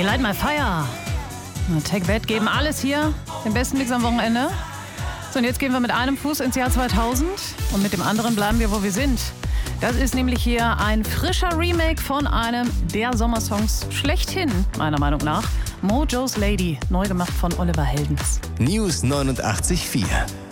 Hey, Light My Fire. Take That geben alles hier, den besten Mix am Wochenende. So, und jetzt gehen wir mit einem Fuß ins Jahr 2000 und mit dem anderen bleiben wir, wo wir sind. Das ist nämlich hier ein frischer Remake von einem der Sommersongs schlechthin, meiner Meinung nach. Mojo's Lady, neu gemacht von Oliver Heldens. News 89.4